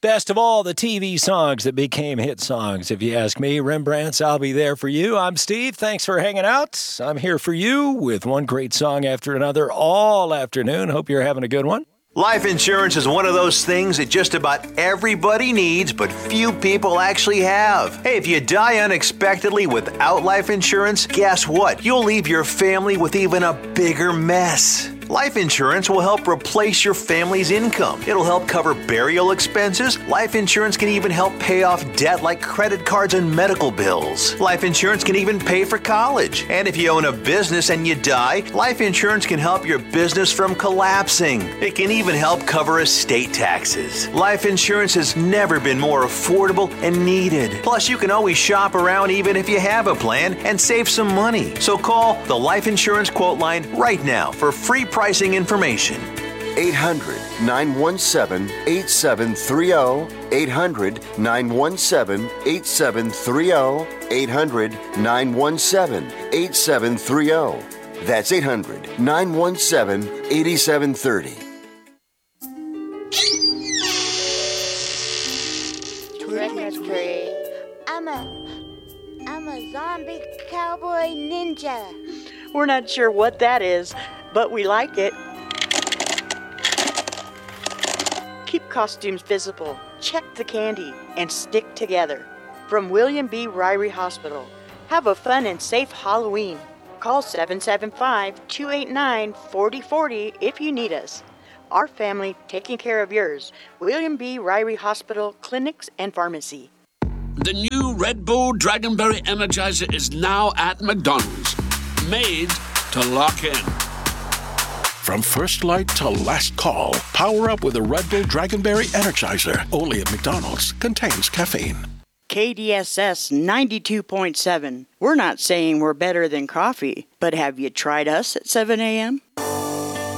Best of all the TV songs that became hit songs. If you ask me, Rembrandt's I'll Be There For You. I'm Steve. Thanks for hanging out. I'm here for you with one great song after another all afternoon. Hope you're having a good one. Life insurance is one of those things that just about everybody needs, but few people actually have. Hey, if you die unexpectedly without life insurance, guess what? You'll leave your family with even a bigger mess. Life insurance will help replace your family's income. It'll help cover burial expenses. Life insurance can even help pay off debt like credit cards and medical bills. Life insurance can even pay for college. And if you own a business and you die, life insurance can help your business from collapsing. It can even help cover estate taxes. Life insurance has never been more affordable and needed. Plus, you can always shop around even if you have a plan and save some money. So call the Life Insurance Quote Line right now for free pricing information. 800-917-8730. 800-917-8730. 800-917-8730. That's 800-917-8730. Trick or treat. I'm a zombie cowboy ninja. We're not sure what that is, but we like it. Keep costumes visible, check the candy, and stick together. From William B. Ryrie Hospital. Have a fun and safe Halloween. Call 775-289-4040 if you need us. Our family taking care of yours. William B. Ryrie Hospital, Clinics, and Pharmacy. The new Red Bull Dragonberry Energizer is now at McDonald's. Made to lock in. From first light to last call, power up with a Red Bull Dragonberry Energizer. Only at McDonald's. Contains caffeine. KDSS 92.7. We're not saying we're better than coffee, but have you tried us at 7 a.m.?